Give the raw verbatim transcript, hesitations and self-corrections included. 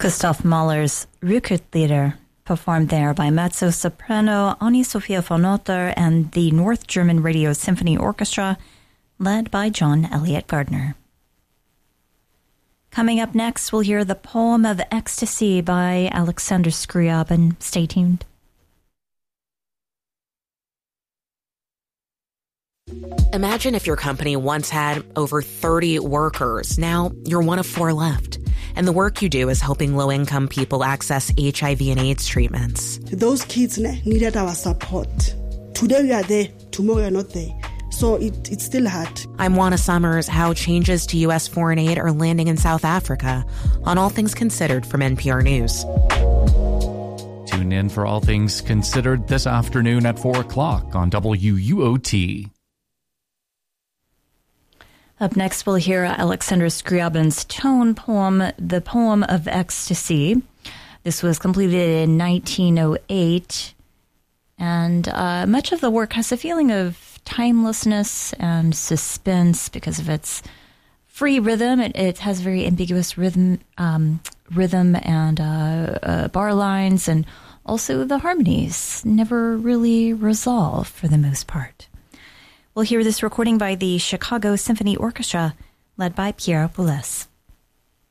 Gustav Mahler's Rückert-Lieder, performed there by mezzo-soprano Annie-Sophia von Otter and the North German Radio Symphony Orchestra, led by John Elliott Gardner. Coming up next, we'll hear The Poem of Ecstasy by Alexander Scriabin. Stay tuned. Imagine if your company once had over thirty workers. Now you're one of four left. And the work you do is helping low-income people access H I V and AIDS treatments. Those kids needed our support. Today we are there, tomorrow we are not there. So it, it's still hard. I'm Juana Summers. How changes to U S foreign aid are landing in South Africa on All Things Considered from N P R News. Tune in for All Things Considered this afternoon at four o'clock on W U O T. Up next, we'll hear Alexander Scriabin's tone poem, The Poem of Ecstasy. This was completed in nineteen oh eight, and uh, much of the work has a feeling of timelessness and suspense because of its free rhythm. It, it has very ambiguous rhythm, um, rhythm and uh, uh, bar lines, and also the harmonies never really resolve for the most part. We'll hear this recording by the Chicago Symphony Orchestra, led by Pierre Boulez.